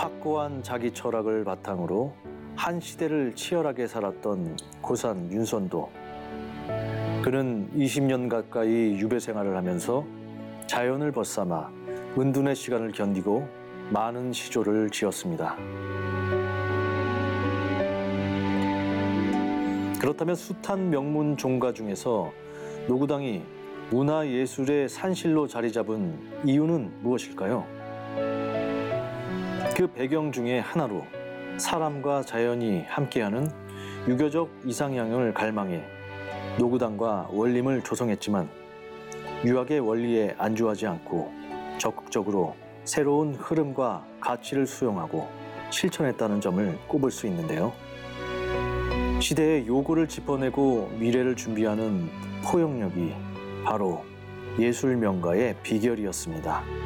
확고한 자기 철학을 바탕으로 한 시대를 치열하게 살았던 고산 윤선도. 그는 20년 가까이 유배 생활을 하면서 자연을 벗삼아 은둔의 시간을 견디고 많은 시조를 지었습니다. 그렇다면 숱한 명문 종가 중에서 노구당이 문화예술의 산실로 자리 잡은 이유는 무엇일까요? 그 배경 중에 하나로 사람과 자연이 함께하는 유교적 이상향을 갈망해 노구당과 원림을 조성했지만 유학의 원리에 안주하지 않고 적극적으로 새로운 흐름과 가치를 수용하고 실천했다는 점을 꼽을 수 있는데요. 시대의 요구를 짚어내고 미래를 준비하는 포용력이 바로 예술 명가의 비결이었습니다.